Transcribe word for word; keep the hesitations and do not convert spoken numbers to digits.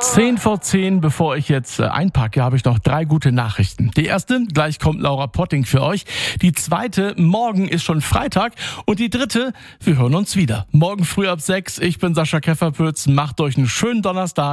Zehn vor zehn, bevor ich jetzt äh, einpacke, habe ich noch drei gute Nachrichten. Die erste, gleich kommt Laura Potting für euch. Die zweite, morgen ist schon Freitag. Und die dritte, wir hören uns wieder. Morgen früh ab sechs. Ich bin Sascha Kefferpütz. Macht euch einen schönen Donnerstag.